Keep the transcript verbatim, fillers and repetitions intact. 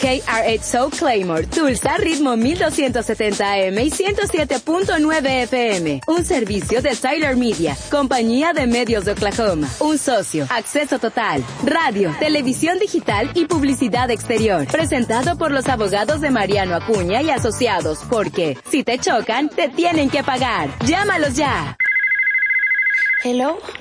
K R ocho Soul Claymore, Tulsa, ritmo mil doscientos setenta A M y ciento siete punto nueve F M. Un servicio de Tyler Media, compañía de medios de Oklahoma. Un socio, acceso total, radio, televisión digital y publicidad exterior. Presentado por los abogados de Mariano Acuña y Asociados, porque si te chocan, te tienen que pagar. Llámalos ya. Hello.